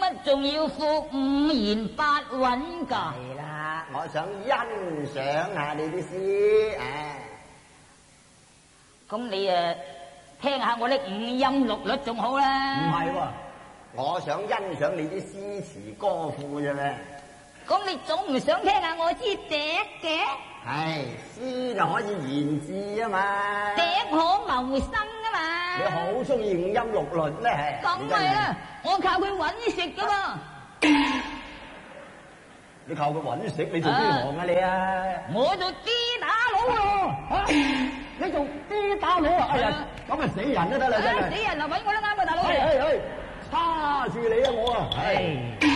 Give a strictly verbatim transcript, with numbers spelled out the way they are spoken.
仲要副五言八韻噶？ 係啦，我想欣賞下你啲詩，唉。 咁你誒聽下我啲五音六律仲好啦。 唔係喎，我想欣賞你啲詩詞歌賦啫咩？ 咁你總唔想聽下我支笛嘅？ 係詩就可以言志啊嘛， 笛可謀生啊嘛。 你好中意五音六律咩？ 咁係啦，我靠佢搵食噶嘛。 你靠佢搵食，你做邊行啊你啊？ 我做啲打佬喎。 你做啲打佬啊？哎呀，咁咪死人都得啦真係。 死人啊！搵我都啱啊，大佬。 係係係，叉住你啊我啊！係。